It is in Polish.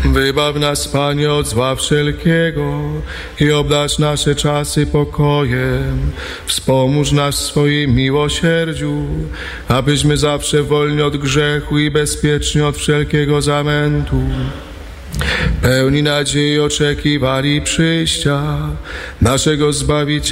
Wybaw nas, Panie, od zła wszelkiego i obdarz nasze czasy pokojem. Wspomóż nas w swoim miłosierdziu, abyśmy zawsze wolni od grzechu i bezpieczni od wszelkiego zamętu, pełni nadziei oczekiwali przyjścia naszego Zbawiciela